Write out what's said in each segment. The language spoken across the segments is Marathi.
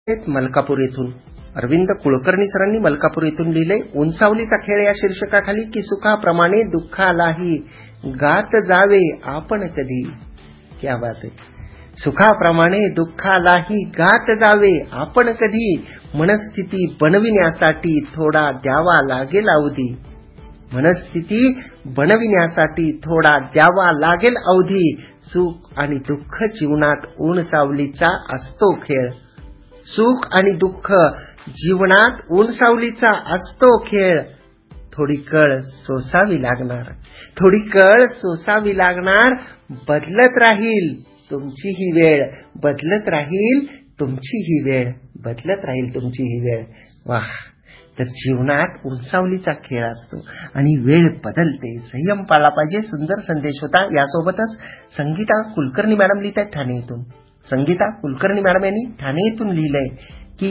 मलकापूर येथून अरविंद कुलकर्णी सरांनी मलकापूर येथून लिहिलंय, उंचावलीचा खेळ या शीर्षकाखाली की सुखाप्रमाणे दुःखालाही गात जावे आपण कधी. क्या बात आहे. सुखाप्रमाणे दुःखालाही गात जावे आपण कधी, मनस्थिती बनविण्यासाठी थोडा द्यावा लागेल अवधी. मनस्थिती बनविण्यासाठी थोडा द्यावा लागेल अवधी. सुख आणि दुःख जीवनात उंचावलीचा असतो खेळ. सुख आणि दुःख जीवनात उंचावलीचा असतो खेळ. थोडी कळ सोसावी लागणार, थोडी कळ सोसावी लागणार. बदलत राहील तुमची ही वेळ, बदलत राहील तुमची ही वेळ, बदलत राहील तुमची ही वेळ. वाह. तर जीवनात उंचावलीचा खेळ असतो आणि वेळ बदलते. संयम पाळला पाहिजे. सुंदर संदेश होता. यासोबतच संगीता कुलकर्णी मॅडम लिहित आहेत ठाणे येथून. संगीता कुलकर्णी मॅडम यांनी ठाणे येथून लिहिलंय की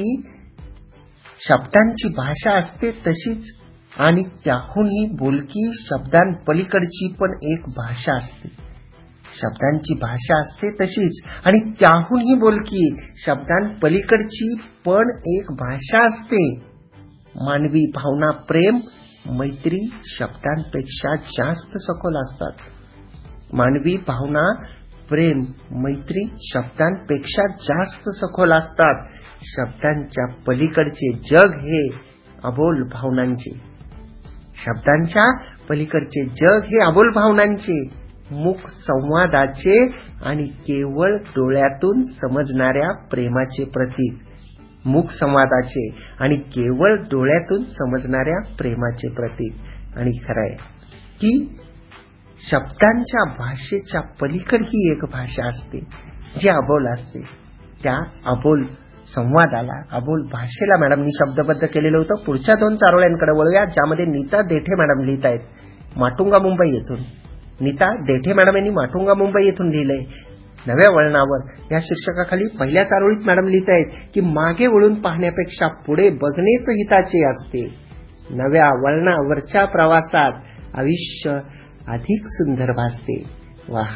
शब्दांची भाषा असते तशीच आणि त्याहूनही बोलकी शब्दांपलीकडची पण एक भाषा असते. शब्दांची भाषा असते तशीच आणि त्याहूनही बोलकी शब्दांपलीकडची पण एक भाषा असते. मानवी भावना, प्रेम, मैत्री शब्दांपेक्षा जास्त सखोल असतात. मानवी भावना, प्रेम, मैत्री शब्दांपेक्षा जास्त सखोल असतात. शब्दांच्या पलीकडचे जग हे अबोल भावनांचे. शब्दांच्या पलीकडचे जग हे अबोल भावनांचे, मुख संवादाचे आणि केवळ डोळ्यातून समजणाऱ्या प्रेमाचे प्रतीक. मुख संवादाचे आणि केवळ डोळ्यातून समजणाऱ्या प्रेमाचे प्रतीक. आणि खरंय की शब्दांच्या भाषेच्या पलीकडे ही एक भाषा असते जी अबोल असते. त्या अबोल संवादाला, अबोल भाषेला मॅडमनी शब्दबद्ध केलेलं होतं. पुढच्या 2 चारोळ्यांकडे वळूया, ज्यामध्ये नीता देठे मॅडम लिहित आहेत माटुंगा मुंबई येथून. नीता देठे मॅडम यांनी माटुंगा मुंबई येथून लिहिलंय, नव्या वळणावर या शीर्षकाखाली पहिल्या चारोळीत मॅडम लिहित आहेत की मागे वळून पाहण्यापेक्षा पुढे बघणेच हिताचे असते. नव्या वळणावरच्या प्रवासात आयुष्य अधिक सुंदर भासते. वाह.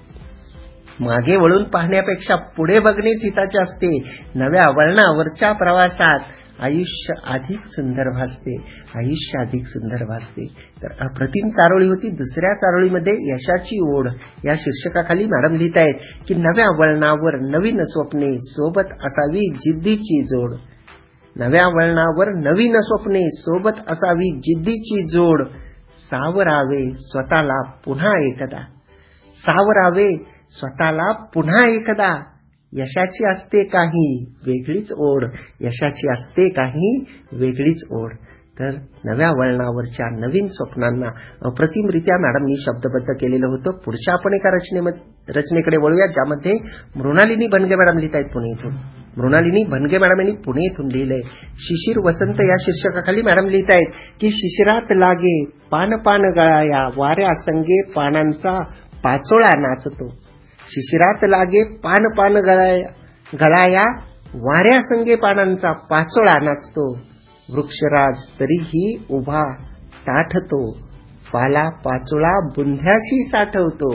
मागे वळून पाहण्यापेक्षा पुढे बघणेच हिताचे असते. नव्या वळणावरच्या प्रवासात आयुष्य अधिक सुंदर भासते. आयुष्य अधिक सुंदर भासते. तर अप्रतिम चारोळी होती. दुसऱ्या चारोळीमध्ये यशाची ओढ या शीर्षकाखाली मॅडम लिहित आहेत की नव्या वळणावर नवीन स्वप्ने, सोबत असावी जिद्दीची जोड. नव्या वळणावर नवीन स्वप्ने, सोबत असावी जिद्दीची जोड. सावरावे स्वतःला पुन्हा एकदा, सावरावे स्वतःला पुन्हा एकदा. यशाची असते काही वेगळीच ओढ, यशाची असते काही वेगळीच ओढ. तर नव्या वळणावरच्या नवीन स्वप्नांना अप्रतिमरित्या मॅडमनी शब्दबद्ध केलेलं होतं. पुढच्या आपण एका रचनेकडे वळूया, ज्यामध्ये मृणालिनी भनगे मॅडम लिहित आहेत पुणे येथून. मृणालिनी भनगे मॅडम यांनी पुणे येथून लिहिलंय, शिशिर वसंत या शीर्षकाखाली मॅडम लिहित आहेत की शिशिरात लागे पान पान गळाया, वाऱ्या संगे पानांचा पाचोळा नाचतो. शिशिरात लागे पान पान गळाया, वाऱ्या संगे पानांचा पाचोळा नाचतो. वृक्षराज तरीही उभा ताठतो, पाला पाचोळा बुंध्याशी साठवतो.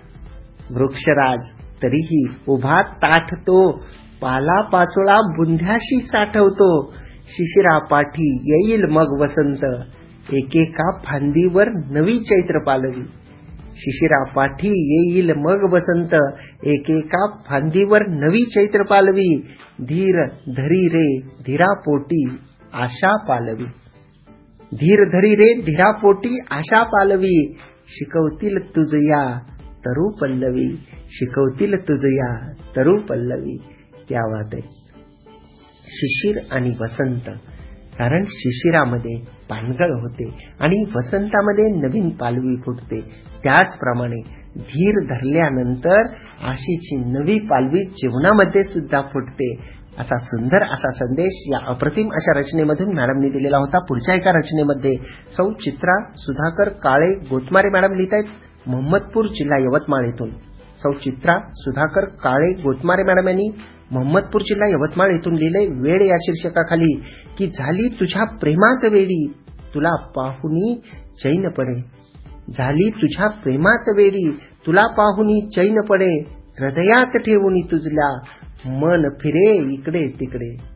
वृक्षराज तरीही उभा ताठतो, पाला पाचोळा बुंध्याशी साठवतो. शिशिरापाठी येईल मग वसंत, एकेका फांदीवर नवी चैत्र पालवी. शिशिरापाठी येईल मग वसंत, एकेका फांदीवर नवी चैत्र पालवी. धीर धरी रे धीरापोटी आशा पालवी. धीर धरी रे धीरापोटी आशा पालवी. शिकवतील तुझया तरु पल्लवी, शिकवतील तुझया तरु पल्लवी. क्या बात आहे. शिशिर आणि वसंत, कारण शिशिरामध्ये पानगळ होते आणि वसंतामध्ये नवीन पालवी फुटते. त्याचप्रमाणे धीर धरल्यानंतर आशेची नवी पालवी जीवनामध्ये सुद्धा फुटते. असा सुंदर असा संदेश या अप्रतिम अशा रचनेमधून मॅडमनी दिलेला होता. पुढच्या एका रचनेमध्ये सौ चित्रा सुधाकर काळे गोतमारे मॅडम लिहित आहेत मोहम्मदपूर जिल्हा यवतमाळ येथून. सौ चित्रा सुधाकर काळे गोतमारे मॅडम यांनी मोहम्मदपूर जिल्हा यवतमाळ येथून लिहिलंय, वेळ या शीर्षकाखाली की झाली तुझ्या प्रेमात वेडी, तुला पाहुनी चैन पडे. झाली तुझ्या प्रेमात वेडी, तुला पाहुनी चैन पडे. हृदयात ठेवून तुझल्या मन फिरे इकडे तिकडे.